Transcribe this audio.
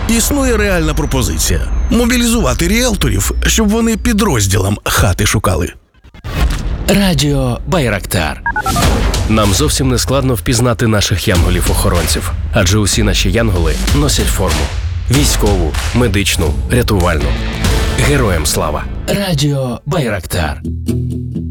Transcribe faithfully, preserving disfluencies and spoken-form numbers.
Існує реальна пропозиція – мобілізувати ріелторів, щоб вони підрозділам хати шукали. Радіо Байрактар. Нам зовсім не складно впізнати наших янголів-охоронців, адже усі наші янголи носять форму. Військову, медичну, рятувальну. Героям слава! Радіо Байрактар.